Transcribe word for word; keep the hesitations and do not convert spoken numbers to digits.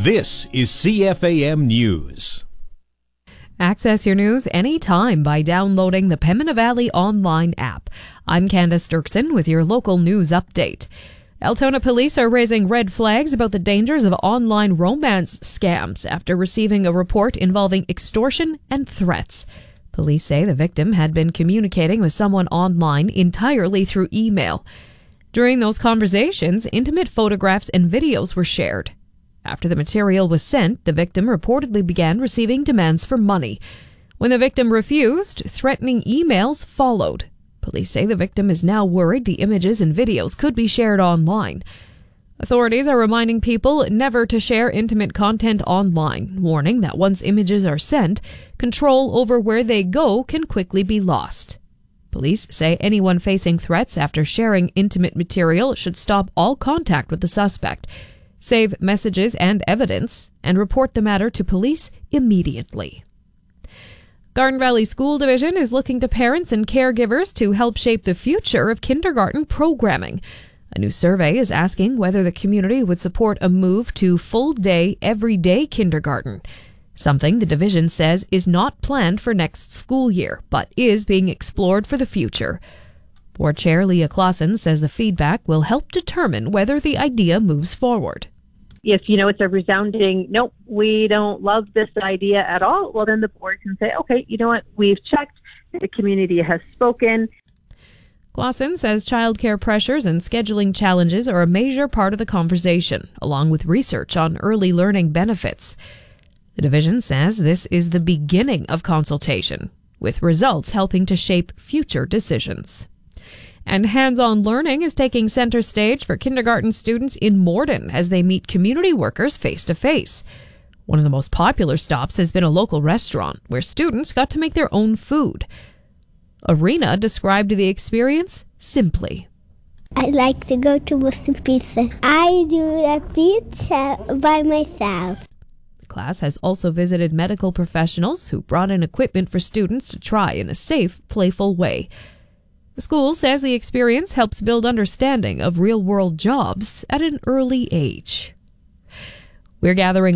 This is C F A M News. Access your news anytime by downloading the Pembina Valley online app. I'm Candace Dirksen with your local news update. Altona police are raising red flags about the dangers of online romance scams after receiving a report involving extortion and threats. Police say the victim had been communicating with someone online entirely through email. During those conversations, intimate photographs and videos were shared. After the material was sent, the victim reportedly began receiving demands for money. When the victim refused, threatening emails followed. Police say the victim is now worried the images and videos could be shared online. Authorities are reminding people never to share intimate content online, warning that once images are sent, control over where they go can quickly be lost. Police say anyone facing threats after sharing intimate material should stop all contact with the suspect, save messages and evidence, and report the matter to police immediately. Garden Valley School Division is looking to parents and caregivers to help shape the future of kindergarten programming. A new survey is asking whether the community would support a move to full-day, everyday kindergarten, something the division says is not planned for next school year, but is being explored for the future. Board Chair Leah Clausen says the feedback will help determine whether the idea moves forward. If, you know, it's a resounding, nope, we don't love this idea at all, well, then the board can say, okay, you know what, we've checked, the community has spoken. Clausen says childcare pressures and scheduling challenges are a major part of the conversation, along with research on early learning benefits. The division says this is the beginning of consultation, with results helping to shape future decisions. And hands-on learning is taking center stage for kindergarten students in Morden as they meet community workers face-to-face. One of the most popular stops has been a local restaurant where students got to make their own food. Arena described the experience simply. I like to go to Boston Pizza. I do the pizza by myself. The class has also visited medical professionals who brought in equipment for students to try in a safe, playful way. The school says the experience helps build understanding of real-world jobs at an early age. We're gathering